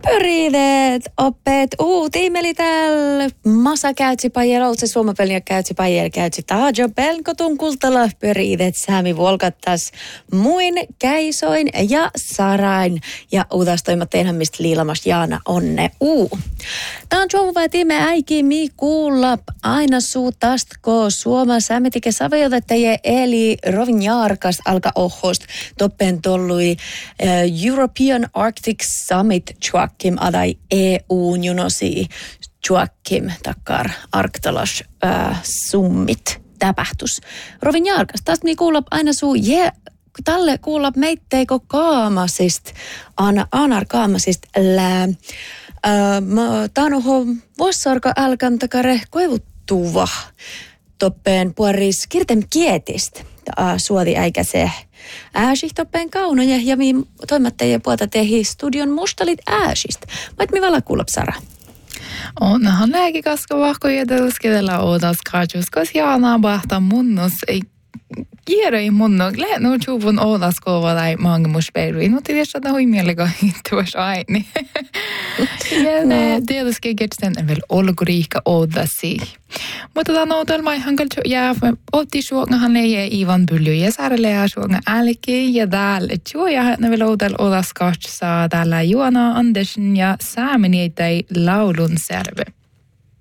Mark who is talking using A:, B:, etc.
A: Pyridet oppet tiimeli täällä. Masa käytsi pajel, ootse suomapeliä käytsi pajel, käytsi taajo pelkotun kultalla. Pyridet säämi volkattas muin käisoin ja sarain. Ja uudastoimat tehdään mistä liilamas Jaana onne Tää on suomupää tiime äiki mi kuulla aina suutastko Suoma sämetike savajotettaje eli Rovin Jaarkas alka ohost toppen tollui European Arctic Summit Chuakim adai EU-junosi Chuakim takkar Arktalas summit täpähtus. Rovin Jaarkas, taas mi kuulla aina talle kuulla meitteiko kaamasist, anar kaamasist lää. Taanoho vuossarka älkän takare koivuttuva toppeen puoris kirtem kietist. Suodi äikä se toppeen kaunoja ja mi toimattajia puolta tehi studion mustalit ääsistä. Mait mi vala kuulap Sara?
B: Onhan lääkikaska vahkoja tälskedellä ootas kaatjuskos Jaana bahta munnus ei Kierroi munno, no chuvun oolaskova tai maangemuspervi, no tietysti tämä hui mielega tuossa aini. Ja ne tietysti ketsen vielä olkuriikka oodasi. Mutta tämä outelma ihan kaltsu jää, otti suogahan leijä Ivan Pylly ja saarelle ja suoga älki ja täällä tjuoja ne vielä outel oolaskatsaa täällä Juana Andersen ja saameniitai laulun serve.